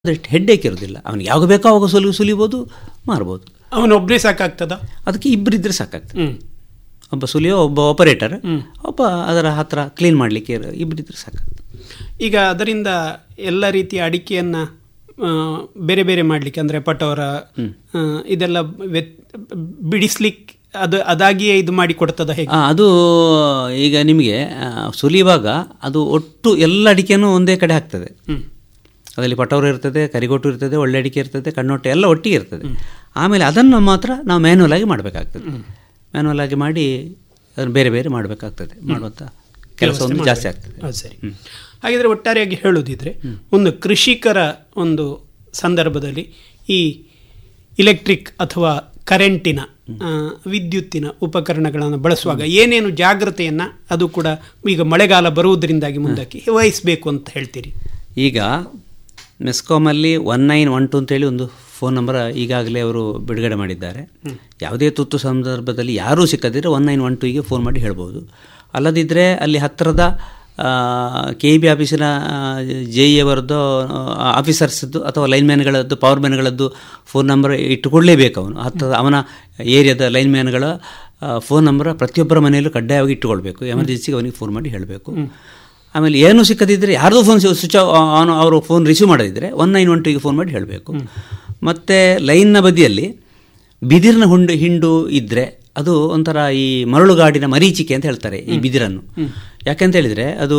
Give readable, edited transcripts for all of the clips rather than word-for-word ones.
ಅದಷ್ಟು ಹೆಡ್ಡೇಕ್ ಇರೋದಿಲ್ಲ. ಅವನಿಗೆ ಯಾವಾಗ ಬೇಕೋ ಅವಾಗ ಸುಲಿಬೋದು, ಮಾರ್ಬೋದು. ಅವನೊಬ್ಬನೇ ಸಾಕಾಗ್ತದ? ಅದಕ್ಕೆ ಇಬ್ಬರಿದ್ರೆ ಸಾಕಾಗ್ತದೆ. ಒಬ್ಬ ಸುಲಿಯೋ, ಒಬ್ಬ ಆಪರೇಟರ್, ಒಬ್ಬ ಅದರ ಹತ್ರ ಕ್ಲೀನ್ ಮಾಡಲಿಕ್ಕೆ ಇಬ್ಬರಿದ್ರೆ ಸಾಕಾಗ್ತದೆ. ಈಗ ಅದರಿಂದ ಎಲ್ಲ ರೀತಿಯ ಅಡಿಕೆಯನ್ನು ಬೇರೆ ಬೇರೆ ಮಾಡಲಿಕ್ಕೆ ಅಂದರೆ ಪಟೋರ ಇದೆಲ್ಲ ಬಿಡಿಸ್ಲಿಕ್ಕೆ ಅದಾಗಿಯೇ ಇದು ಮಾಡಿ ಕೊಡ್ತದ ಹೇಗೆ? ಅದು ಈಗ ನಿಮಗೆ ಸುಲಿಯುವಾಗ ಅದು ಒಟ್ಟು ಎಲ್ಲ ಅಡಿಕೆನೂ ಒಂದೇ ಕಡೆ ಹಾಕ್ತದೆ. ಅದರಲ್ಲಿ ಪಟೋರ ಇರ್ತದೆ, ಕರಿಗೋಟು ಇರ್ತದೆ, ಒಳ್ಳೆ ಅಡಿಕೆ ಇರ್ತದೆ, ಕಣ್ಣೊಟ್ಟೆ ಎಲ್ಲ ಒಟ್ಟಿಗೆ ಇರ್ತದೆ. ಆಮೇಲೆ ಅದನ್ನು ಮಾತ್ರ ನಾವು ಮ್ಯಾನ್ಯಲ್ ಆಗಿ ಮಾಡಬೇಕಾಗ್ತದೆ. ಮ್ಯಾನ್ಯಲ್ ಆಗಿ ಮಾಡಿ ಅದನ್ನು ಬೇರೆ ಬೇರೆ ಮಾಡಬೇಕಾಗ್ತದೆ. ಮಾಡುವಂಥ ಕೆಲಸ ಒಂದು ಜಾಸ್ತಿ ಆಗ್ತದೆ. ಸರಿ. ಹಾಗಿದ್ರೆ ಒಟ್ಟಾರೆಯಾಗಿ ಹೇಳೋದಿದ್ರೆ ಒಂದು ಕೃಷಿಕರ ಒಂದು ಸಂದರ್ಭದಲ್ಲಿ ಈ ಇಲೆಕ್ಟ್ರಿಕ್ ಅಥವಾ ಕರೆಂಟಿನ ವಿದ್ಯುತ್ತಿನ ಉಪಕರಣಗಳನ್ನು ಬಳಸುವಾಗ ಏನೇನು ಜಾಗ್ರತೆಯನ್ನು ಅದು ಕೂಡ ಈಗ ಮಳೆಗಾಲ ಬರುವುದರಿಂದಾಗಿ ಮುಂದಕ್ಕೆ ವಹಿಸಬೇಕು ಅಂತ ಹೇಳ್ತೀರಿ? ಈಗ ಮೆಸ್ಕಾಮಲ್ಲಿ 1912 ಅಂತೇಳಿ ಒಂದು ಫೋನ್ ನಂಬರ್ ಈಗಾಗಲೇ ಅವರು ಬಿಡುಗಡೆ ಮಾಡಿದ್ದಾರೆ. ಯಾವುದೇ ತುರ್ತು ಸಂದರ್ಭದಲ್ಲಿ ಯಾರೂ ಸಿಕ್ಕದಿದ್ದರೆ 1912ಗೆ ಫೋನ್ ಮಾಡಿ ಹೇಳ್ಬೋದು. ಅಲ್ಲದಿದ್ದರೆ ಅಲ್ಲಿ ಹತ್ತಿರದ KEB ಆಫೀಸಿನ JE ಅವರದ್ದು, ಆಫೀಸರ್ಸ್ದು ಅಥವಾ ಲೈನ್ಮ್ಯಾನ್ಗಳದ್ದು, ಪವರ್ ಮ್ಯಾನ್ಗಳದ್ದು ಫೋನ್ ನಂಬರ್ ಇಟ್ಟುಕೊಳ್ಳಲೇಬೇಕು. ಅವನು ಹತ್ತಿರದ ಅವನ ಏರಿಯಾದ ಲೈನ್ಮ್ಯಾನ್ಗಳ ಫೋನ್ ನಂಬರ್ ಪ್ರತಿಯೊಬ್ಬರ ಮನೆಯಲ್ಲೂ ಕಡ್ಡಾಯವಾಗಿ ಇಟ್ಟುಕೊಳ್ಬೇಕು. ಎಮರ್ಜೆನ್ಸಿಗೆ ಅವನಿಗೆ ಫೋನ್ ಮಾಡಿ ಹೇಳಬೇಕು. ಆಮೇಲೆ ಏನೂ ಸಿಕ್ಕದಿದ್ದರೆ ಯಾರ್ದು ಫೋನ್ ಸ್ವಿಚ್ ಆನ್ ಅವರು ಫೋನ್ ರಿಸೀವ್ ಮಾಡೋದಿದ್ದರೆ 1912ಗೆ ಫೋನ್ ಮಾಡಿ ಹೇಳಬೇಕು. ಮತ್ತು ಲೈನ್ನ ಬದಿಯಲ್ಲಿ ಬಿದಿರಿನ ಹಿಂಡು ಇದ್ದರೆ ಅದು ಒಂಥರ ಈ ಮರಳುಗಾಡಿನ ಮರೀಚಿಕೆ ಅಂತ ಹೇಳ್ತಾರೆ ಈ ಬಿದಿರನ್ನು. ಯಾಕೆಂತ ಹೇಳಿದರೆ ಅದು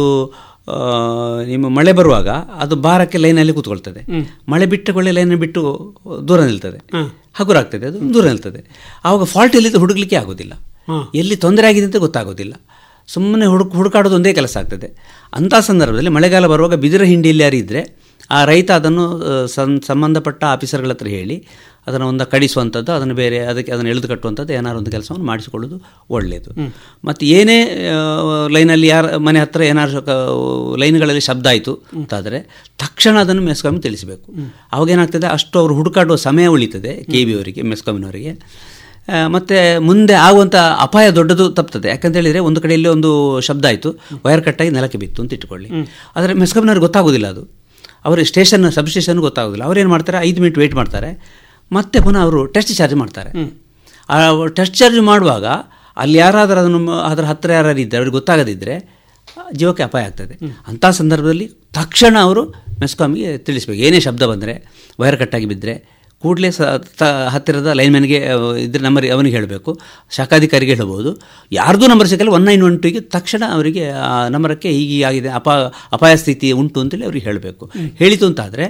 ನಿಮ್ಮ ಮಳೆ ಬರುವಾಗ ಅದು ಭಾರಕ್ಕೆ ಲೈನಲ್ಲಿ ಕೂತ್ಕೊಳ್ತದೆ. ಮಳೆ ಬಿಟ್ಟಕೊಳ್ಳೆ ಲೈನ್ ಬಿಟ್ಟು ದೂರ ನಿಲ್ತದೆ, ಹಗುರಾಗ್ತದೆ, ಅದು ದೂರ ನಿಲ್ತದೆ. ಆವಾಗ ಫಾಲ್ಟ್ ಎಲ್ಲಿದ್ದು ಹುಡುಗಲಿಕ್ಕೆ ಆಗೋದಿಲ್ಲ, ಎಲ್ಲಿ ತೊಂದರೆ ಆಗಿದೆ ಅಂತ ಗೊತ್ತಾಗೋದಿಲ್ಲ. ಸುಮ್ಮನೆ ಹುಡುಕಾಡೋದು ಒಂದೇ ಕೆಲಸ ಆಗ್ತದೆ. ಅಂಥ ಸಂದರ್ಭದಲ್ಲಿ ಮಳೆಗಾಲ ಬರುವಾಗ ಬಿದಿರ ಹಿಂಡಿಯಲ್ಲಿ ಯಾರಿದ್ದರೆ ಆ ರೈತ ಅದನ್ನು ಸಂಬಂಧಪಟ್ಟ ಆಫೀಸರ್ಗಳ ಹತ್ರ ಹೇಳಿ ಅದನ್ನು ಒಂದು ಕಡಿಸುವಂಥದ್ದು, ಅದನ್ನು ಬೇರೆ ಅದನ್ನು ಎಳೆದು ಕಟ್ಟುವಂಥದ್ದು ಏನಾದ್ರು ಒಂದು ಕೆಲಸವನ್ನು ಮಾಡಿಸಿಕೊಳ್ಳೋದು ಒಳ್ಳೆಯದು. ಮತ್ತು ಏನೇ ಲೈನಲ್ಲಿ ಯಾರ ಮನೆ ಹತ್ತಿರ ಏನಾದ್ರು ಲೈನ್ಗಳಲ್ಲಿ ಶಬ್ದ ಆಯಿತು ಅಂತಾದರೆ ತಕ್ಷಣ ಅದನ್ನು ಮೆಸ್ಕಾಮಿಗೆ ತಿಳಿಸಬೇಕು. ಅವಾಗೇನಾಗ್ತದೆ, ಅಷ್ಟು ಅವರು ಹುಡುಕಾಡುವ ಸಮಯ ಉಳಿತದೆ KEB ಅವರಿಗೆ, ಮೆಸ್ಕಾಮಿನವರಿಗೆ. ಮತ್ತು ಮುಂದೆ ಆಗುವಂಥ ಅಪಾಯ ದೊಡ್ಡದು ತಪ್ತದೆ. ಯಾಕಂತೇಳಿದರೆ ಒಂದು ಕಡೆಯಲ್ಲಿ ಒಂದು ಶಬ್ದ ಆಯಿತು, ವೈರ್ ಕಟ್ಟಾಗಿ ನೆಲಕ್ಕೆ ಬಿತ್ತು ಅಂತ ಇಟ್ಟುಕೊಳ್ಳಿ. ಆದರೆ ಮೆಸ್ಕಾಮಿನವ್ರಿಗೆ ಗೊತ್ತಾಗೋದಿಲ್ಲ, ಅದು ಅವರಿಗೆ ಸಬ್ ಸ್ಟೇಷನ್ ಗೊತ್ತಾಗೋದಿಲ್ಲ. ಅವ್ರೇನು ಮಾಡ್ತಾರೆ, 5 ಮಿನಿಟ್ ವೆಯ್ಟ್ ಮಾಡ್ತಾರೆ, ಮತ್ತೆ ಪುನಃ ಅವರು ಟೆಸ್ಟ್ ಚಾರ್ಜ್ ಮಾಡ್ತಾರೆ. ಆ ಟೆಸ್ಟ್ ಚಾರ್ಜ್ ಮಾಡುವಾಗ ಅಲ್ಲಿ ಯಾರಾದರೂ ಅದರ ಹತ್ತಿರ ಯಾರು ಇದ್ದರೆ ಅವ್ರಿಗೆ ಗೊತ್ತಾಗದಿದ್ದರೆ ಜೀವಕ್ಕೆ ಅಪಾಯ ಆಗ್ತದೆ. ಅಂಥ ಸಂದರ್ಭದಲ್ಲಿ ತಕ್ಷಣ ಅವರು ಮೆಸ್ಕಾಮಿಗೆ ತಿಳಿಸ್ಬೇಕು. ಏನೇ ಶಬ್ದ ಬಂದರೆ, ವೈರ್ ಕಟ್ಟಾಗಿ ಬಿದ್ದರೆ ಕೂಡಲೇ ಹತ್ತಿರದ ಲೈನ್ಮ್ಯಾನ್ಗೆ ಇದ್ರ ನಂಬರ್ ಅವನಿಗೆ ಹೇಳಬೇಕು, ಶಾಖಾಧಿಕಾರಿಗೆ ಹೇಳ್ಬೋದು. ಯಾರ್ದು ನಂಬರ್ ಸಿಕ್ಕಲ್ಲ 1912ಗೆ ತಕ್ಷಣ ಅವರಿಗೆ ಆ ನಂಬರಕ್ಕೆ ಹೀಗಾಗಿದೆ, ಅಪಾಯ ಸ್ಥಿತಿ ಉಂಟು ಅಂತೇಳಿ ಅವ್ರಿಗೆ ಹೇಳಬೇಕು. ಹೇಳಿತು ಅಂತಾದರೆ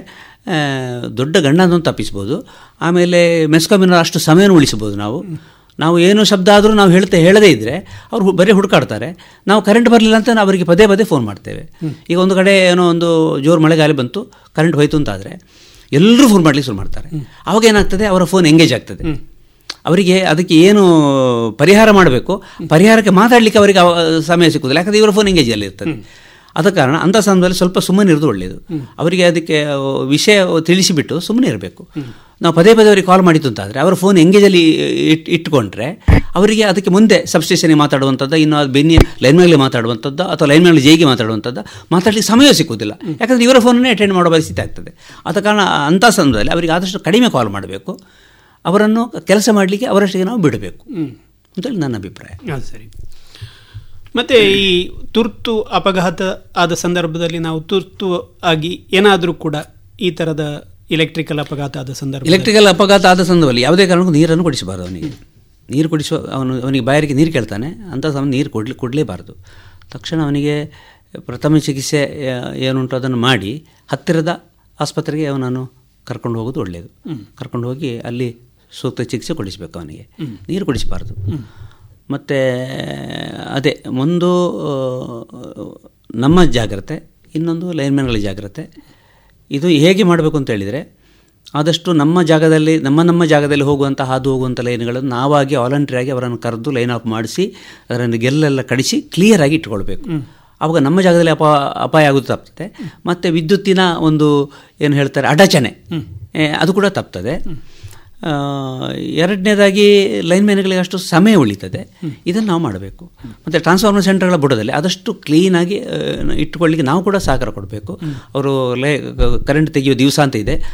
ದೊಡ್ಡ ಗಂಡನನ್ನು ತಪ್ಪಿಸ್ಬೋದು. ಆಮೇಲೆ ಮೆಸ್ಕಾಮಿನ ಅಷ್ಟು ಸಮಯನೂ ಉಳಿಸ್ಬೋದು. ನಾವು ಏನು ಶಬ್ದ ಆದರೂ ನಾವು ಹೇಳದೇ ಇದ್ದರೆ ಅವರು ಬರೀ ಹುಡುಕಾಡ್ತಾರೆ. ನಾವು ಕರೆಂಟ್ ಬರಲಿಲ್ಲ ಅಂತ ಅವರಿಗೆ ಪದೇ ಪದೇ ಫೋನ್ ಮಾಡ್ತೇವೆ. ಈಗ ಒಂದು ಕಡೆ ಏನೋ ಒಂದು ಜೋರು ಮಳೆಗಾಲ ಬಂತು, ಕರೆಂಟ್ ಹೋಯ್ತು ಅಂತಾದರೆ ಎಲ್ಲರೂ ಫೋನ್ ಮಾಡಲಿಕ್ಕೆ ಶುರು ಮಾಡ್ತಾರೆ. ಆವಾಗ ಏನಾಗ್ತದೆ, ಅವರ ಫೋನ್ ಎಂಗೇಜ್ ಆಗ್ತದೆ. ಅವರಿಗೆ ಅದಕ್ಕೆ ಏನು ಪರಿಹಾರ ಮಾಡಬೇಕು, ಪರಿಹಾರಕ್ಕೆ ಮಾತಾಡಲಿಕ್ಕೆ ಅವರಿಗೆ ಸಮಯ ಸಿಕ್ಕುದಿಲ್ಲ. ಯಾಕಂದರೆ ಇವರ ಫೋನ್ ಎಂಗೇಜಲ್ಲಿ ಇರ್ತದೆ. ಆದ ಕಾರಣ ಅಂಥ ಸಮಯದಲ್ಲಿ ಸ್ವಲ್ಪ ಸುಮ್ಮನೆ ಇರೋದು ಒಳ್ಳೆಯದು. ಅವರಿಗೆ ಅದಕ್ಕೆ ವಿಷಯ ತಿಳಿಸಿಬಿಟ್ಟು ಸುಮ್ಮನೆ ಇರಬೇಕು. ನಾವು ಪದೇ ಪದೇ ಅವರಿಗೆ ಕಾಲ್ ಮಾಡಿತ್ತು ಅಂತಾದರೆ ಅವರ ಫೋನ್ ಎಂಗೇಜಲ್ಲಿ ಇಟ್ಟುಕೊಂಡ್ರೆ ಅವರಿಗೆ ಅದಕ್ಕೆ ಮುಂದೆ ಸಬ್ಸ್ಟೇಷನ್ಗೆ ಮಾತಾಡುವಂಥದ್ದು, ಇನ್ನು ಅದು ಲೈನ್ಮ್ಯಾನ್ಗೆ ಮಾತಾಡುವಂಥದ್ದು ಅಥವಾ ಲೈನ್ಮ್ಯಾನ್ JEಗೆ ಮಾತಾಡಲಿಕ್ಕೆ ಸಮಯ ಸಿಕ್ಕುವುದಿಲ್ಲ. ಯಾಕಂದರೆ ಇವರ ಫೋನನ್ನೇ ಅಟೆಂಡ್ ಮಾಡೋ ಪರಿಸ್ಥಿತಿ ಆಗ್ತದೆ. ಆದ ಕಾರಣ ಅಂಥ ಸಂದರ್ಭದಲ್ಲಿ ಅವರಿಗೆ ಆದಷ್ಟು ಕಡಿಮೆ ಕಾಲ್ ಮಾಡಬೇಕು. ಅವರನ್ನು ಕೆಲಸ ಮಾಡಲಿಕ್ಕೆ ಅವರಷ್ಟಿಗೆ ನಾವು ಬಿಡಬೇಕು ಅಂತೇಳಿ ನನ್ನ ಅಭಿಪ್ರಾಯ. ಸರಿ. ಮತ್ತು ಈ ತುರ್ತು ಅಪಘಾತ ಆದ ಸಂದರ್ಭದಲ್ಲಿ ನಾವು ತುರ್ತು ಆಗಿ ಏನಾದರೂ ಕೂಡ ಈ ಥರದ ಇಲೆಕ್ಟ್ರಿಕಲ್ ಅಪಘಾತ ಆದ ಸಂದರ್ಭದಲ್ಲಿ ಯಾವುದೇ ಕಾರಣಕ್ಕೂ ನೀರನ್ನು ಕುಡಿಸಬಾರ್ದು. ನೀರು ಕುಡಿಸುವ ಅವನಿಗೆ ಬಾಯಾರಿಕೆ ನೀರು ಕೇಳ್ತಾನೆ, ಅಂಥ ಸಮಯ ನೀರು ಕೊಡಲೇಬಾರ್ದು. ತಕ್ಷಣ ಅವನಿಗೆ ಪ್ರಥಮ ಚಿಕಿತ್ಸೆ ಏನುಂಟು ಅದನ್ನು ಮಾಡಿ ಹತ್ತಿರದ ಆಸ್ಪತ್ರೆಗೆ ಅವನನ್ನು ಕರ್ಕೊಂಡು ಹೋಗೋದು ಒಳ್ಳೆಯದು. ಕರ್ಕೊಂಡು ಹೋಗಿ ಅಲ್ಲಿ ಸೂಕ್ತ ಚಿಕಿತ್ಸೆ ಕೊಡಿಸಬೇಕು. ಅವನಿಗೆ ನೀರು ಕುಡಿಸಬಾರ್ದು. ಮತ್ತು ಅದೇ ಒಂದು ನಮ್ಮ ಜಾಗ್ರತೆ, ಇನ್ನೊಂದು ಲೈನ್ಮ್ಯಾನ್ಗಳ ಜಾಗ್ರತೆ. ಇದು ಹೇಗೆ ಮಾಡಬೇಕು ಅಂತ ಹೇಳಿದರೆ, ಆದಷ್ಟು ನಮ್ಮ ಜಾಗದಲ್ಲಿ ಹಾದು ಹೋಗುವಂಥ ಲೈನ್ಗಳನ್ನು ನಾವಾಗಿ ವಾಲಂಟ್ರಿಯಾಗಿ ಅವರನ್ನು ಕರೆದು ಲೈನ್ ಆಫ್ ಮಾಡಿಸಿ ಅದನ್ನು ಗೆಲ್ಲೆಲ್ಲ ಕಡಿಸಿ ಕ್ಲಿಯರಾಗಿ ಇಟ್ಕೊಳ್ಬೇಕು. ಆವಾಗ ನಮ್ಮ ಜಾಗದಲ್ಲಿ ಅಪಾಯ ಆಗೋದು ತಪ್ತದೆ. ಮತ್ತು ವಿದ್ಯುತ್ತಿನ ಒಂದು ಏನು ಹೇಳ್ತಾರೆ ಅಡಚಣೆ, ಅದು ಕೂಡ ತಪ್ತದೆ. ಎರಡನೇದಾಗಿ ಲೈನ್ಮ್ಯಾನ್ಗಳಿಗೆ ಅಷ್ಟು ಸಮಯ ಉಳಿತದೆ. ಇದನ್ನು ನಾವು ಮಾಡಬೇಕು. ಮತ್ತು ಟ್ರಾನ್ಸ್ಫಾರ್ಮರ್ ಸೆಂಟರ್ಗಳ ಬುಡದಲ್ಲಿ ಆದಷ್ಟು ಕ್ಲೀನಾಗಿ ಇಟ್ಟುಕೊಳ್ಳಿಕ್ಕೆ ನಾವು ಕೂಡ ಸಹಕಾರ ಕೊಡಬೇಕು. ಅವರು ಕರೆಂಟ್ ತೆಗೆಯೋ ದಿವಸ ಅಂತ ಇದೆ,